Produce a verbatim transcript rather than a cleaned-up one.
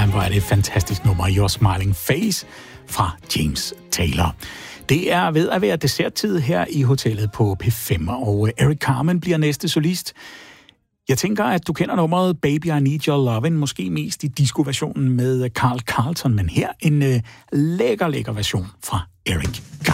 Ja, hvor er det et fantastisk nummer, Your Smiling Face fra James Taylor. Det er ved at være desserttid her i hotellet på P fem, og Eric Carmen bliver næste solist. Jeg tænker, at du kender nummeret Baby I Need Your Lovin', måske mest i disco-versionen med Carl Carlton, men her en uh, lækker, lækker version fra Eric Carmen.